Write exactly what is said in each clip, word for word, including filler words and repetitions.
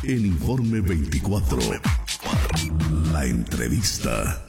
El Informe veinticuatro. La entrevista.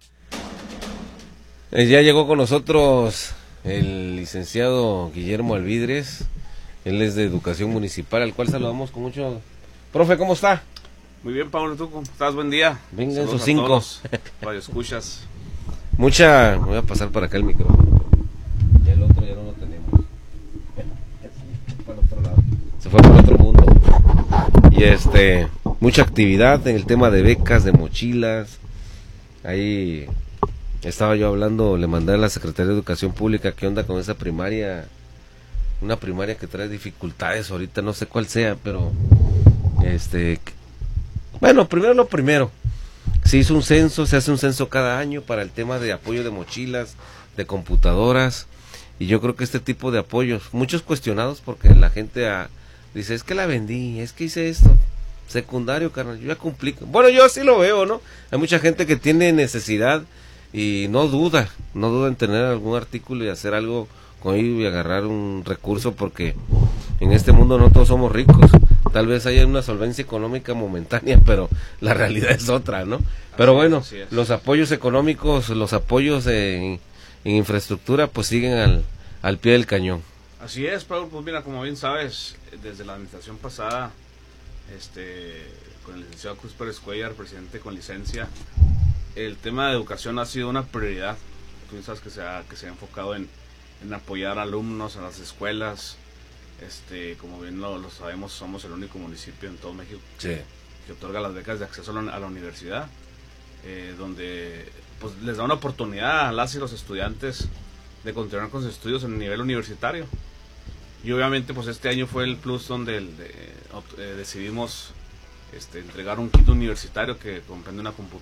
Eh, ya llegó con nosotros el licenciado Guillermo Alvidres. Él es de Educación Municipal, al cual saludamos con mucho... Profe, ¿cómo está? Muy bien, Pablo, ¿tú cómo estás? Buen día. Venga, Saludos esos a cinco. todos. Radio escuchas. Mucha... Voy a pasar para acá el micrófono. Ya el otro ya no lo tenemos. Se fue para otro lado. Se fue para otro mundo. Y este... Mucha actividad en el tema de becas, de mochilas. Ahí... Estaba yo hablando, le mandé a la Secretaría de Educación Pública qué onda con esa primaria, una primaria que trae dificultades ahorita, no sé cuál sea, pero este, bueno, primero lo primero, se hizo un censo, se hace un censo cada año para el tema de apoyo de mochilas, de computadoras, y yo creo que este tipo de apoyos, muchos cuestionados porque la gente ah, dice, es que la vendí, es que hice esto, secundario, carnal, yo ya cumplí, bueno, yo así lo veo, ¿no? Hay mucha gente que tiene necesidad y no duda, no duda en tener algún artículo y hacer algo con ello y agarrar un recurso, porque en este mundo no todos somos ricos, tal vez haya una solvencia económica momentánea, pero la realidad es otra, ¿no? Pero bueno, los apoyos económicos, los apoyos en, en infraestructura, pues siguen al, al pie del cañón. Así es, Pablo, pues mira, como bien sabes, desde la administración pasada, este, con el licenciado Cruz Pérez Cuellar, presidente con licencia, el tema de educación ha sido una prioridad. Tú sabes que se ha, que se ha enfocado en, en apoyar a alumnos en las escuelas. Este, como bien lo, lo sabemos, somos el único municipio en todo México sí. que otorga las becas de acceso a la, a la universidad, eh, donde pues, les da una oportunidad a las y los estudiantes de continuar con sus estudios en el nivel universitario. Y obviamente pues este año fue el plus donde el, de, eh, decidimos este, entregar un kit universitario que comprende una computadora